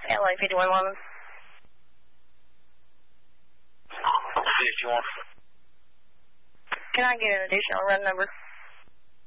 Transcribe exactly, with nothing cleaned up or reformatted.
L A fifty-one eleven. fifty-one. Can I get an additional run number?